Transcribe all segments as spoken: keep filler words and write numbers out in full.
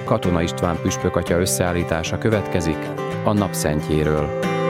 Katona István püspökatya összeállítása következik a napszentjéről.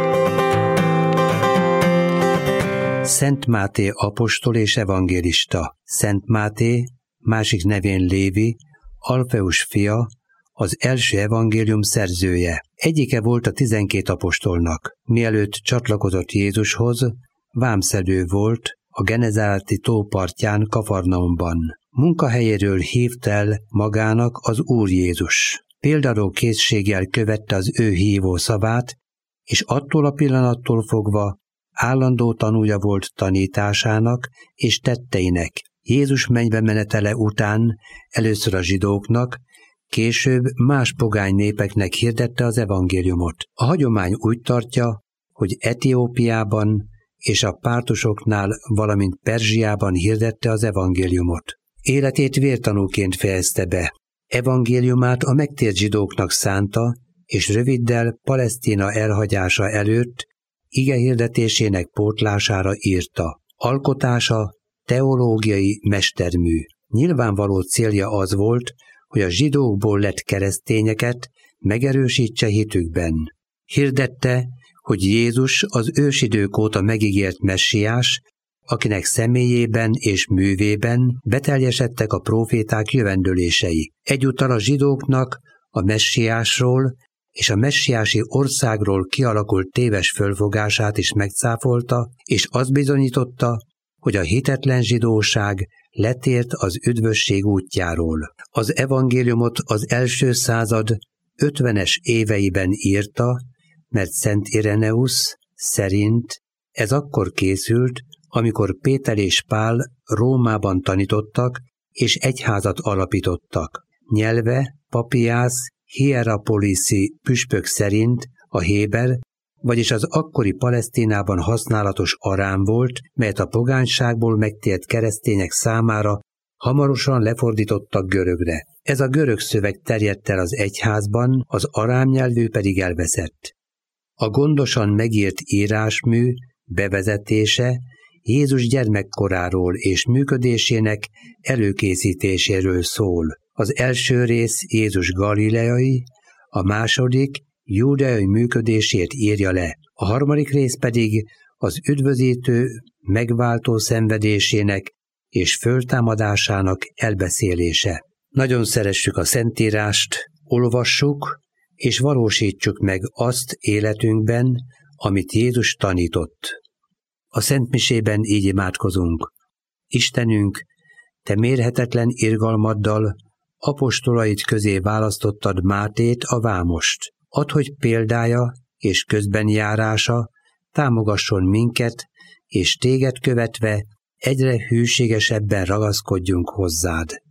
Szent Máté apostol és evangélista. Szent Máté, másik nevén Lévi, Alfeus fia, az első evangélium szerzője. Egyike volt a tizenkét apostolnak. Mielőtt csatlakozott Jézushoz, vámszedő volt a Genezáreti tó partján Kafarnaumban. Munkahelyéről hívt el magának az Úr Jézus. Példaró készséggel követte az ő hívó szavát, és attól a pillanattól fogva állandó tanúja volt tanításának és tetteinek. Jézus mennybe menetele után először a zsidóknak, később más pogány népeknek hirdette az evangéliumot. A hagyomány úgy tartja, hogy Etiópiában és a pártusoknál, valamint Perzsiában hirdette az evangéliumot. Életét vértanúként fejezte be. Evangéliumát a megtért zsidóknak szánta, és röviddel Palesztina elhagyása előtt igehirdetésének pótlására írta. Alkotása teológiai mestermű. Nyilvánvaló célja az volt, hogy a zsidókból lett keresztényeket megerősítse hitükben. Hirdette, hogy Jézus az ősidők óta megígért messiás, akinek személyében és művében beteljesedtek a próféták jövendőlései. Egyúttal a zsidóknak a messiásról és a messiási országról kialakult téves fölfogását is megcáfolta, és azt bizonyította, hogy a hitetlen zsidóság letért az üdvösség útjáról. Az evangéliumot az első század ötvenes éveiben írta, mert Szent Ireneusz szerint ez akkor készült, amikor Péter és Pál Rómában tanítottak és egyházat alapítottak. Nyelve Papiász Hierapoliszi püspök szerint a héber, vagyis az akkori Palesztinában használatos arám volt, melyet a pogányságból megtért keresztények számára hamarosan lefordítottak görögre. Ez a görög szöveg terjedt el az egyházban, az arám nyelvű pedig elveszett. A gondosan megírt írásmű bevezetése Jézus gyermekkoráról és működésének előkészítéséről szól. Az első rész Jézus galileai, a második júdeai működését írja le, a harmadik rész pedig az üdvözítő, megváltó szenvedésének és föltámadásának elbeszélése. Nagyon szeressük a Szentírást, olvassuk és valósítsuk meg azt életünkben, amit Jézus tanított. A szentmisében így imádkozunk. Istenünk, Te mérhetetlen irgalmaddal apostolait közé választottad Mátét, a vámost. Add, hogy példája és közbenjárása támogasson minket, és Téged követve egyre hűségesebben ragaszkodjunk hozzád.